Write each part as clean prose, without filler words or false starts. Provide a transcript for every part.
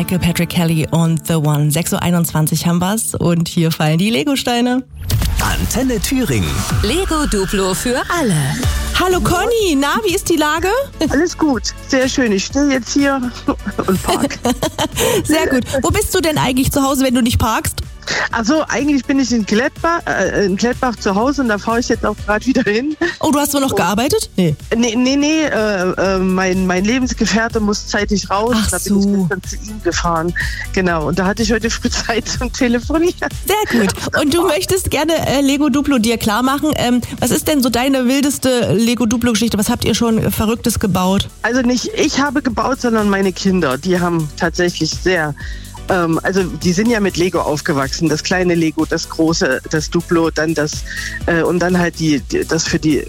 Michael Patrick Kelly und The One. 6.21 Uhr haben wir's und hier fallen die Legosteine. Antenne Thüringen. Lego Duplo für alle. Hallo Conny, na, wie ist die Lage? Alles gut, sehr schön. Ich stehe jetzt hier und park. Sehr gut. Wo bist du denn eigentlich zu Hause, wenn du nicht parkst? Also eigentlich bin ich in Klettbach zu Hause und da fahre ich jetzt auch gerade wieder hin. Oh, du hast wohl noch gearbeitet? Nee. Nee, mein Lebensgefährte muss zeitig raus. Ach da bin so. ich dann zu ihm gefahren. Genau, und da hatte ich heute früh Zeit zum Telefonieren. Sehr gut. Und du möchtest gerne Lego Duplo dir klar machen. Was ist denn so deine wildeste Lego Duplo-Geschichte? Was habt ihr schon Verrücktes gebaut? Also nicht ich habe gebaut, sondern meine Kinder. Die haben tatsächlich sehr... Also die sind ja mit Lego aufgewachsen. Das kleine Lego, das große, das Duplo, dann das und dann halt das für die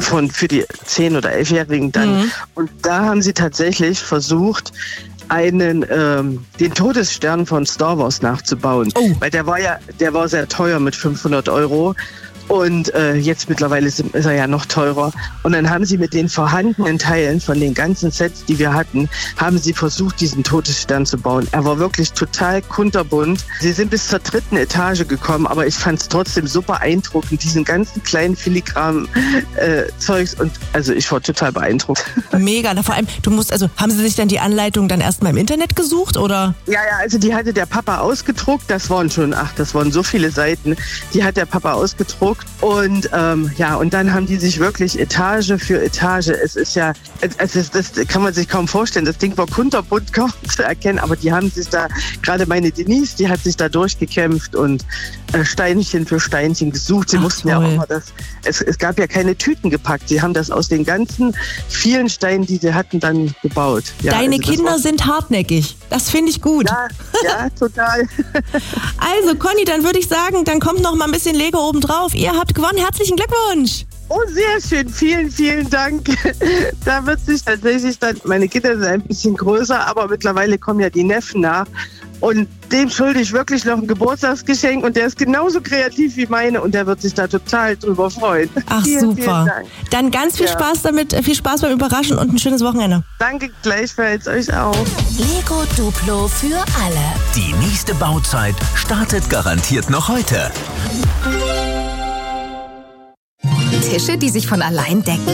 10- oder 11-Jährigen dann. Mhm. Und da haben sie tatsächlich versucht, den Todesstern von Star Wars nachzubauen. Oh. Weil der war sehr teuer mit 500 €. Und jetzt mittlerweile ist er ja noch teurer. Und dann haben sie mit den vorhandenen Teilen von den ganzen Sets, die wir hatten, haben sie versucht, diesen Todesstern zu bauen. Er war wirklich total kunterbunt. Sie sind bis zur 3. Etage gekommen, aber ich fand es trotzdem so beeindruckend, diesen ganzen kleinen filigranen Zeugs. Und also ich war total beeindruckt. Mega. Vor allem, haben sie sich dann die Anleitung dann erstmal im Internet gesucht, oder? Ja, also die hatte der Papa ausgedruckt. Das waren so viele Seiten. Die hat der Papa ausgedruckt. Und und dann haben die sich wirklich Etage für Etage. Das kann man sich kaum vorstellen. Das Ding war kunterbunt kaum zu erkennen, aber die haben sich da, gerade meine Denise, die hat sich da durchgekämpft und Steinchen für Steinchen gesucht. Sie mussten toll. Ja auch immer es gab ja keine Tüten gepackt. Sie haben das aus den ganzen vielen Steinen, die sie hatten, dann gebaut. Ja, Deine Kinder sind hartnäckig. Das finde ich gut. Ja, total. Also Conny, dann würde ich sagen, dann kommt noch mal ein bisschen Lego oben drauf. Ihr habt gewonnen. Herzlichen Glückwunsch. Oh, sehr schön. Vielen, vielen Dank. Da wird sich tatsächlich dann, meine Kinder sind ein bisschen größer, aber mittlerweile kommen ja die Neffen nach. Und dem schulde ich wirklich noch ein Geburtstagsgeschenk und der ist genauso kreativ wie meine und der wird sich da total drüber freuen. Ach, super. Vielen Dank. Dann ganz viel Spaß damit, viel Spaß beim Überraschen und ein schönes Wochenende. Danke gleichfalls, euch auch. Lego Duplo für alle. Die nächste Bauzeit startet garantiert noch heute. Tische, die sich von allein decken?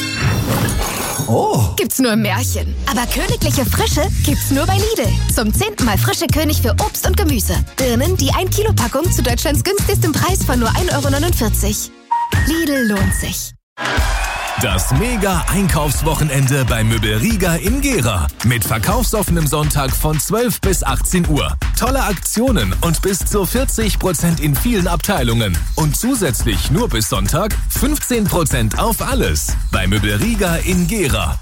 Oh. Gibt's nur im Märchen. Aber königliche Frische gibt's nur bei Lidl. Zum 10. Mal frische König für Obst und Gemüse. Birnen, die 1-Kilo-Packung zu Deutschlands günstigstem Preis von nur 1,49 €. Lidl lohnt sich. Das Mega-Einkaufswochenende bei Möbel Riga in Gera. Mit verkaufsoffenem Sonntag von 12 bis 18 Uhr. Tolle Aktionen und bis zu 40% in vielen Abteilungen. Und zusätzlich nur bis Sonntag 15% auf alles. Bei Möbel Riga in Gera.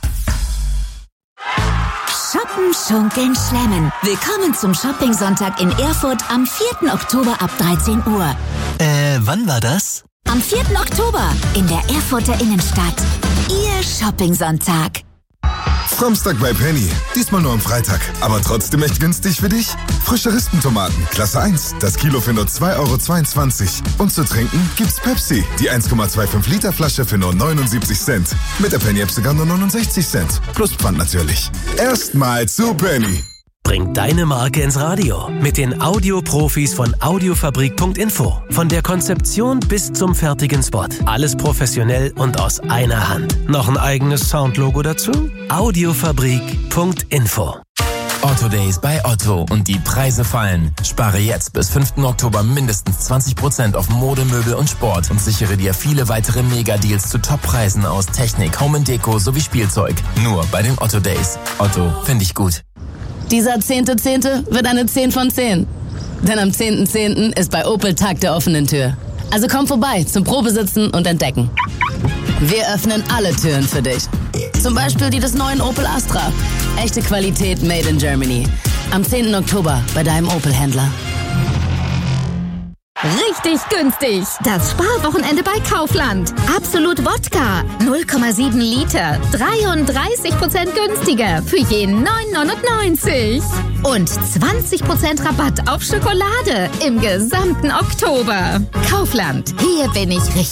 Shoppen, schunkeln, schlemmen. Willkommen zum Shopping-Sonntag in Erfurt am 4. Oktober ab 13 Uhr. Wann war das? Am 4. Oktober in der Erfurter Innenstadt. Ihr Shopping-Sonntag. Samstag bei Penny. Diesmal nur am Freitag. Aber trotzdem echt günstig für dich. Frische Rispentomaten, Klasse 1. Das Kilo für nur 2,22 €. Und zu trinken gibt's Pepsi. Die 1,25 Liter Flasche für nur 79 Cent. Mit der Penny-App sogar nur 69 Cent. Plus Pfand natürlich. Erstmal zu Penny. Bring deine Marke ins Radio mit den Audioprofis von Audiofabrik.info. Von der Konzeption bis zum fertigen Spot. Alles professionell und aus einer Hand. Noch ein eigenes Soundlogo dazu? Audiofabrik.info. Otto Days bei Otto und die Preise fallen. Spare jetzt bis 5. Oktober mindestens 20% auf Modemöbel und Sport und sichere dir viele weitere Mega-Deals zu Top-Preisen aus Technik, Home & Deko sowie Spielzeug. Nur bei den Otto Days. Otto, finde ich gut. Dieser 10.10. wird eine 10 von 10. Denn am 10.10. ist bei Opel Tag der offenen Tür. Also komm vorbei zum Probesitzen und Entdecken. Wir öffnen alle Türen für dich. Zum Beispiel die des neuen Opel Astra. Echte Qualität made in Germany. Am 10. Oktober bei deinem Opel-Händler. Richtig günstig. Das Sparwochenende bei Kaufland. Absolut Wodka. 0,7 Liter. 33% günstiger. Für jeden 9,99. Und 20% Rabatt auf Schokolade im gesamten Oktober. Kaufland. Hier bin ich richtig.